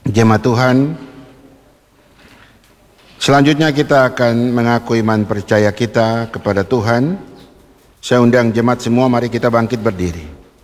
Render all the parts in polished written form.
Jemaat Tuhan, selanjutnya kita akan mengaku iman percaya kita kepada Tuhan. Saya undang jemaat semua, mari kita bangkit berdiri.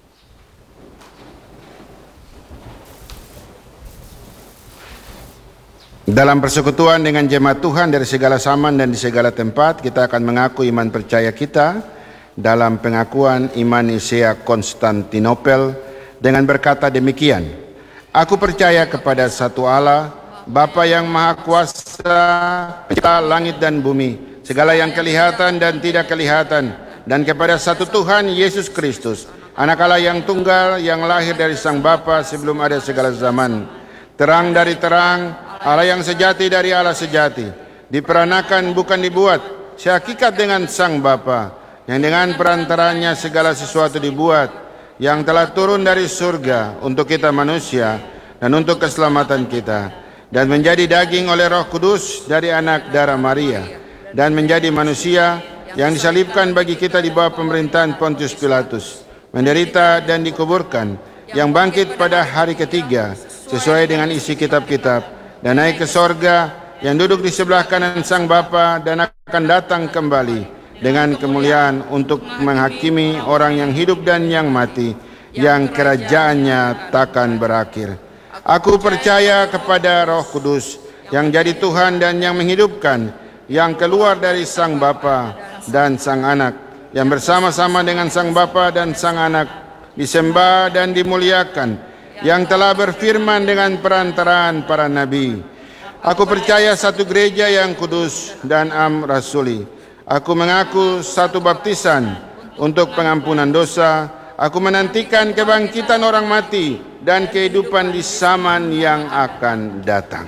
Dalam persekutuan dengan jemaat Tuhan dari segala zaman dan di segala tempat, kita akan mengaku iman percaya kita dalam pengakuan iman Nisea Konstantinopel dengan berkata demikian: Aku percaya kepada satu Allah, Bapa yang Maha Kuasa, pencipta langit dan bumi, segala yang kelihatan dan tidak kelihatan, dan kepada satu Tuhan Yesus Kristus, Anak Allah yang tunggal, yang lahir dari Sang Bapa sebelum ada segala zaman, terang dari terang, Allah yang sejati dari Allah sejati, diperanakan bukan dibuat, sehakikat dengan Sang Bapa, yang dengan perantaranya segala sesuatu dibuat, yang telah turun dari surga untuk kita manusia dan untuk keselamatan kita, dan menjadi daging oleh Roh Kudus dari anak darah Maria, dan menjadi manusia yang disalibkan bagi kita di bawah pemerintahan Pontius Pilatus, menderita dan dikuburkan, yang bangkit pada hari ketiga sesuai dengan isi kitab-kitab, dan naik ke sorga, yang duduk di sebelah kanan Sang Bapa dan akan datang kembali dengan kemuliaan untuk menghakimi orang yang hidup dan yang mati, yang kerajaannya takkan berakhir. Aku percaya kepada Roh Kudus yang jadi Tuhan dan yang menghidupkan, yang keluar dari Sang Bapa dan Sang Anak, yang bersama-sama dengan Sang Bapa dan Sang Anak disembah dan dimuliakan, yang telah berfirman dengan perantaraan para nabi. Aku percaya satu gereja yang kudus dan rasuli. Aku mengaku satu baptisan untuk pengampunan dosa. Aku menantikan kebangkitan orang mati dan kehidupan di zaman yang akan datang.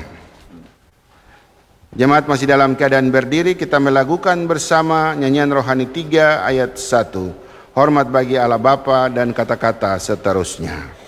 Jemaat masih dalam keadaan berdiri, kita melakukan bersama nyanyian rohani 3 ayat 1. Hormat bagi Allah Bapa dan kata-kata seterusnya.